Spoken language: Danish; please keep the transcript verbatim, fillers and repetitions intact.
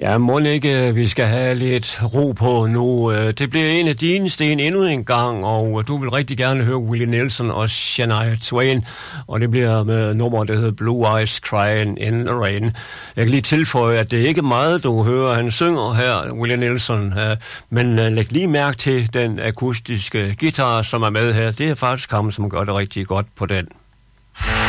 Ja, må ikke, vi skal have lidt ro på nu. Det bliver en af dine sten endnu en gang, og du vil rigtig gerne høre Willie Nelson og Shania Twain, og det bliver med nummer, der hedder Blue Eyes Crying in the Rain. Jeg kan lige tilføje, at det er ikke meget, du hører. Han synger her, Willie Nelson, men læg lige mærke til den akustiske guitar, som er med her. Det er faktisk ham, som gør det rigtig godt på den.